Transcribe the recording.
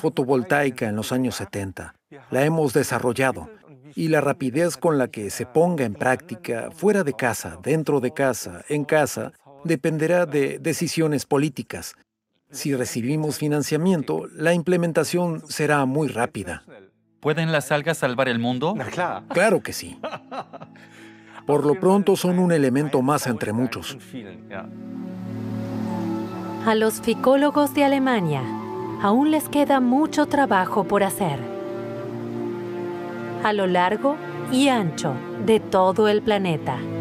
fotovoltaica en los años 70. La hemos desarrollado y la rapidez con la que se ponga en práctica, fuera de casa, dentro de casa, en casa, dependerá de decisiones políticas. Si recibimos financiamiento, la implementación será muy rápida. ¿Pueden las algas salvar el mundo? Claro que sí. Por lo pronto son un elemento más entre muchos. A los ficólogos de Alemania aún les queda mucho trabajo por hacer. A lo largo y ancho de todo el planeta.